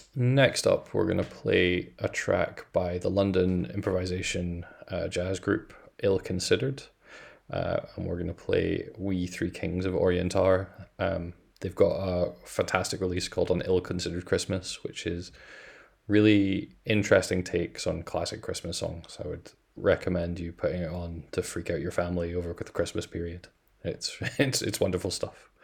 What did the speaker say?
Next up, we're going to play a track by the London improvisation jazz group Ill Considered. And we're going to play We Three Kings of Orientar. They've got a fantastic release called An Ill Considered Christmas, which is really interesting takes on classic Christmas songs. I would recommend you putting it on to freak out your family over the Christmas period. It's wonderful stuff.